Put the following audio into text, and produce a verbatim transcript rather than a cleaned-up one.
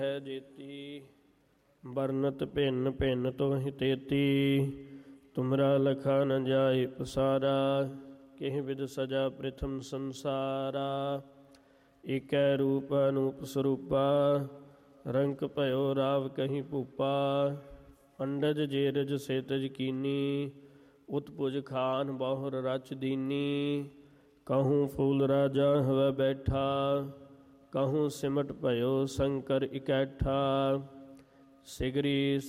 ਹੈ ਜੇਤੀ ਬਰਨਤ ਭਿੰਨ ਭਿੰਨ ਤੋਹਿ ਤੇਤੀ ਤੁਮਰਾ ਲਖਾ ਨ ਜਾਏ ਪਸਾਰਾ ਕਿਹ ਵਿਦ ਸਜਾ ਪ੍ਰਿਥਮ ਸੰਸਾਰਾ ਏਕੈ ਰੂਪ ਅਨੂਪ ਸਰੂਪਾ ਰੰਕ ਭਇਓ ਰਾਵ ਕਹੀਂ ਭੂਪਾ ਅੰਡਜ ਜੇਰਜ ਸੇਤਜ ਕੀਨੀ ਉਤਪੁਜ ਖਾਨ ਬਹੁਰ ਰਚ ਦੀਨੀ ਕਹੂੰ ਫੂਲ ਰਾਜਾ ਹਵੈ ਬੈਠਾ ਕਹੂੰ ਸਿਮਟ ਭਇਓ ਸ਼ੰਕਰ ਇਕੈਠਾ ਸਿਗਰੀ